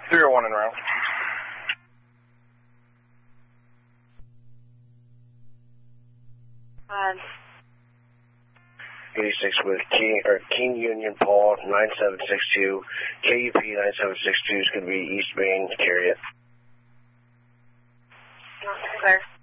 301 en route. 86 with King Union Paul 9762. KUP 9762 is going to be East Main, carry it. Clear.